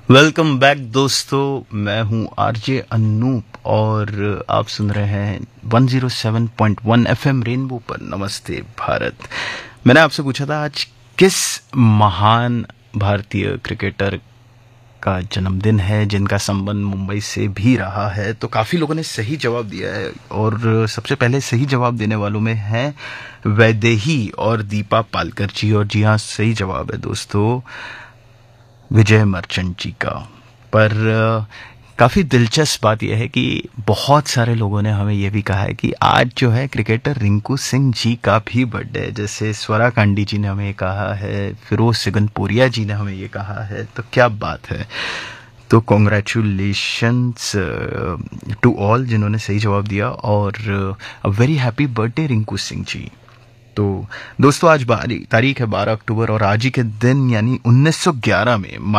Welcome back दोस्तों, मैं हूं आरजे अनूप और आप सुन रहे हैं 107.1 एफएम रेनबो पर नमस्ते भारत। मैंने आपसे पूछा था आज किस महान भारतीय क्रिकेटर का जन्मदिन है जिनका संबंध मुंबई से भी रहा है। तो काफ़ी लोगों ने सही जवाब दिया है और सबसे पहले सही जवाब देने वालों में हैं वैदेही और दीपा पालकर जी। और जी हाँ, सही जवाब है दोस्तों विजय मर्चेंट जी का। पर काफ़ी दिलचस्प बात यह है कि बहुत सारे लोगों ने हमें यह भी कहा है कि आज जो है क्रिकेटर रिंकू सिंह जी का भी बर्थडे है। जैसे स्वरा कांडी जी ने हमें ये कहा है, फिरोज सिगनपुरिया जी ने हमें ये कहा है। तो क्या बात है। तो कॉन्ग्रेचुलेशंस टू ऑल जिन्होंने सही जवाब दिया और a very happy birthday Rinku Singh ji. तो दोस्तों आज तारीख है 12 अक्टूबर और आज ही के दिन यानी 1911 में